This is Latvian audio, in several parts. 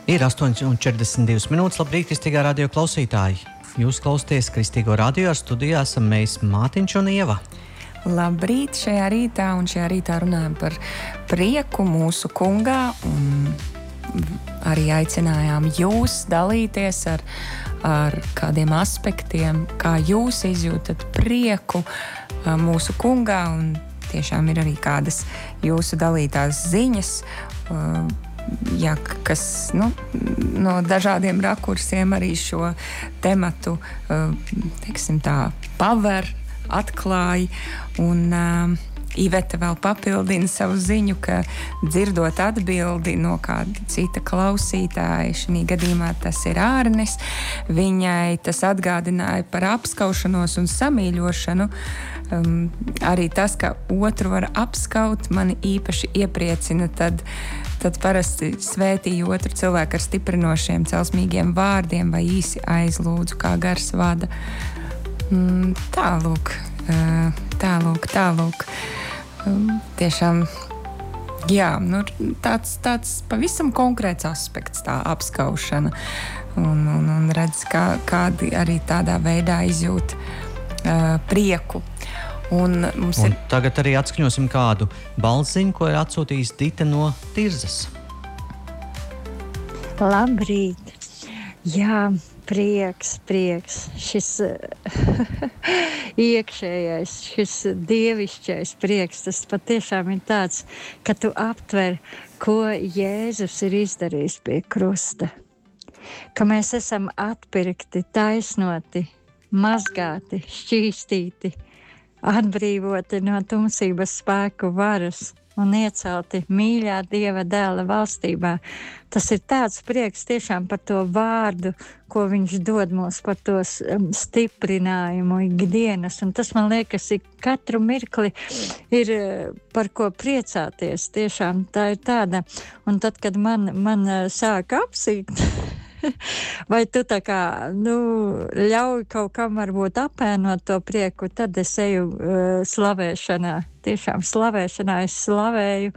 Ir 8:42 minūtes. Labrīt, Kristīgā radio klausītāji! Jūs klausāties Kristīgo radio, ar studijā esam mēs Mātiņš un Ieva. Labrīt šajā rītā, un šajā rītā runājam par prieku mūsu kungā, un arī aicinājām jūs dalīties ar kādiem aspektiem, kā jūs izjūtat prieku mūsu kungā, un tiešām ir arī kādas jūsu dalītās ziņas, kas no dažādiem rakursiem arī šo tematu, teiksim tā, paver, atklāja, un Iveta vēl papildina savu ziņu, ka dzirdot atbildi no kāda cita klausītāja, šī gadījumā tas ir Ārnis, viņai tas atgādināja par apskaušanos un samīļošanu. Arī tas, ka otru var apskaut, mani īpaši iepriecina, tad parasti svētīju otru cilvēku ar stiprinošiem, celsmīgiem vārdiem vai īsi aizlūdzu, kā gars vada. Tālūk. Tiešām, jā, tāds pavisam konkrēts aspekts, tā apskaušana. Un redz, kādi arī tādā veidā izjūt prieku. Un tagad arī atskaņosim kādu balsiņu, ko ir atsūtījis Dita no Tirzas. Labrīt! Jā, prieks. Šis iekšējais, šis dievišķais prieks, tas patiešām ir tāds, ka tu aptver, ko Jēzus ir izdarījis pie krusta. Ka mēs esam atpirkti, taisnoti, mazgāti, šķīstīti, atbrīvoti no tumsības spēku varas un iecelti mīļā Dieva dēla valstībā. Tas ir tāds prieks tiešām par to vārdu, ko viņš dod mums, par to stiprinājumu ikdienas. Un tas, man liekas, ir katru mirkli ir par ko priecāties. Tiešām tā ir tāda. Un tad, kad man sāk apsīkt, vai tu tā kā, ļauj kaut kam varbūt apēnot to prieku, tad es eju slavēšanā. Tiešām slavēšanā es slavēju,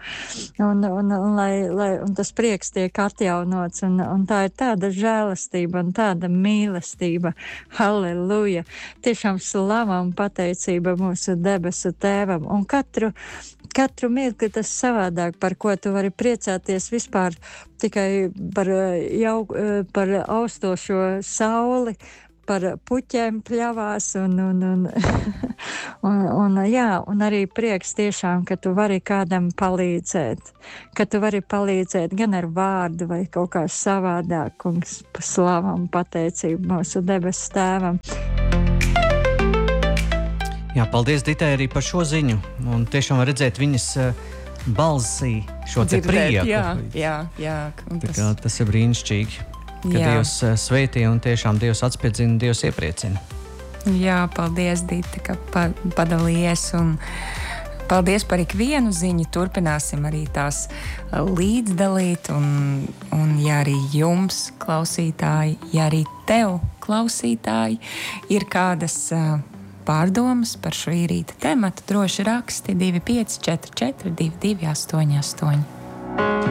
un tas prieks tiek atjaunots, un tā ir tāda žēlastība un tāda mīlestība. Halleluja! Tiešām slava un pateicība mūsu debesu tēvam, un katru mirkli tas savādāk, par ko tu vari priecāties vispār tikai par austošo sauli, par puķiem pļavās un arī prieks tiešām, ka tu vari kādam palīdzēt, gan ar vārdu vai kaut kā savādāk, kungs, pa slavu un pateicību mūsu debesu tēvam. Jā, paldies Ditai arī par šo ziņu, un tiešām var redzēt viņas balsī šo te prieku. Jā. Tas ir brīnišķīgi. Ka Dievs svētī un tiešām Dievs atspirdzina, Dievs iepriecina. Jā, paldies, Dita, ka padalījies, un paldies par ikvienu ziņu. Turpināsim arī tās līdzdalīt, un ja arī jums, klausītāji, ja arī tev, klausītāji, ir kādas pārdomas par šo rīta tematu, droši raksti 2544 2288.